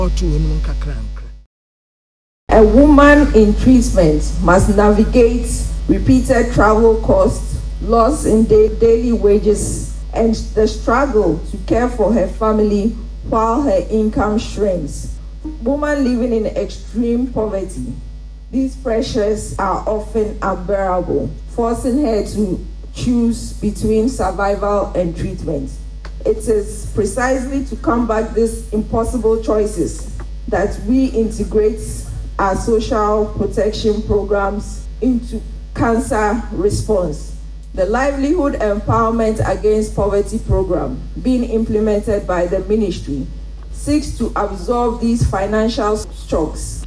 A woman in treatment must navigate repeated travel costs, loss in daily wages, and the struggle to care for her family while her income shrinks. Women living in extreme poverty, these pressures are often unbearable, forcing her to choose between survival and treatment. It is precisely to combat these impossible choices that we integrate our social protection programs into cancer response. The Livelihood Empowerment Against Poverty program being implemented by the ministry seeks to absorb these financial shocks